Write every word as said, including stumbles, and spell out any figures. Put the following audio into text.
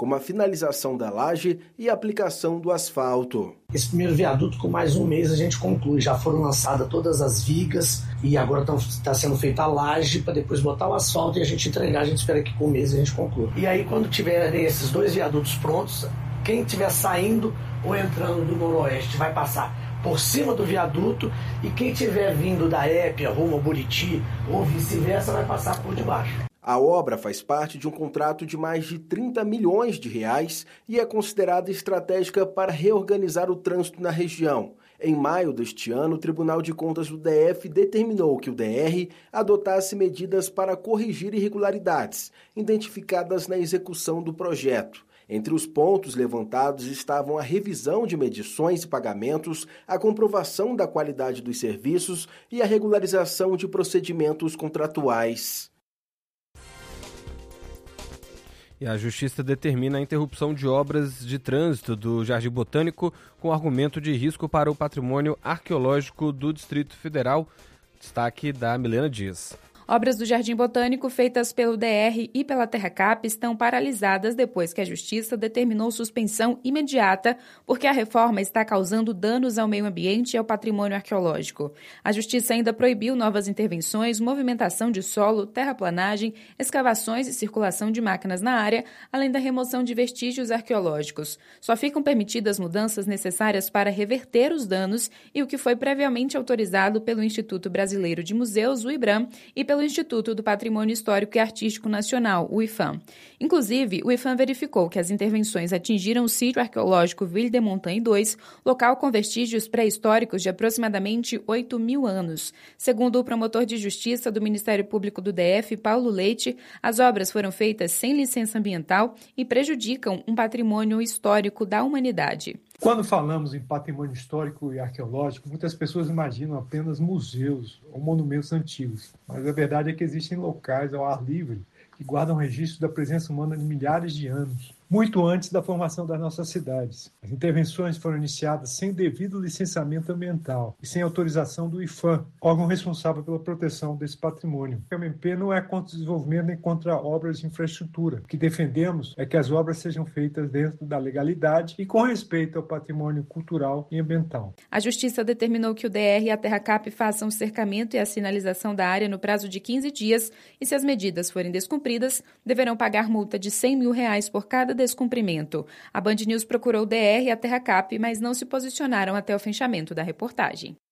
como a finalização da laje e a aplicação do asfalto. Esse primeiro viaduto, com mais um mês, a gente conclui. Já foram lançadas todas as vigas e agora está sendo feita a laje para depois botar o asfalto e a gente entregar. A gente espera que com um mês a gente conclua. E aí, quando tiverem esses dois viadutos prontos, quem estiver saindo ou entrando do noroeste vai passar por cima do viaduto e quem estiver vindo da Épia, rumo ao Buriti ou vice-versa vai passar por debaixo. A obra faz parte de um contrato de mais de trinta milhões de reais e é considerada estratégica para reorganizar o trânsito na região. Em maio deste ano, o Tribunal de Contas do D F determinou que o D R adotasse medidas para corrigir irregularidades identificadas na execução do projeto. Entre os pontos levantados estavam a revisão de medições e pagamentos, a comprovação da qualidade dos serviços e a regularização de procedimentos contratuais. E a Justiça determina a interrupção de obras de trânsito do Jardim Botânico com argumento de risco para o patrimônio arqueológico do Distrito Federal. Destaque da Milena Dias. Obras do Jardim Botânico feitas pelo D R e pela Terracap estão paralisadas depois que a Justiça determinou suspensão imediata porque a reforma está causando danos ao meio ambiente e ao patrimônio arqueológico. A Justiça ainda proibiu novas intervenções, movimentação de solo, terraplanagem, escavações e circulação de máquinas na área, além da remoção de vestígios arqueológicos. Só ficam permitidas mudanças necessárias para reverter os danos e o que foi previamente autorizado pelo Instituto Brasileiro de Museus, o IBRAM, e pelo Instituto do Patrimônio Histórico e Artístico Nacional, o IFAM. Inclusive, o IFAM verificou que as intervenções atingiram o sítio arqueológico Ville de Montagne dois, local com vestígios pré-históricos de aproximadamente oito mil anos. Segundo o promotor de justiça do Ministério Público do D F, Paulo Leite, as obras foram feitas sem licença ambiental e prejudicam um patrimônio histórico da humanidade. Quando falamos em patrimônio histórico e arqueológico, muitas pessoas imaginam apenas museus ou monumentos antigos, mas a verdade é que existem locais ao ar livre que guardam registro da presença humana de milhares de anos, muito antes da formação das nossas cidades. As intervenções foram iniciadas sem devido licenciamento ambiental e sem autorização do IFAM, órgão responsável pela proteção desse patrimônio. O M M P não é contra o desenvolvimento nem contra obras de infraestrutura. O que defendemos é que as obras sejam feitas dentro da legalidade e com respeito ao patrimônio cultural e ambiental. A Justiça determinou que o D R e a Terracap façam o cercamento e a sinalização da área no prazo de quinze dias e, se as medidas forem descumpridas, deverão pagar multa de cem mil reais por cada descumprimento. A Band News procurou o D R e a Terracap, mas não se posicionaram até o fechamento da reportagem.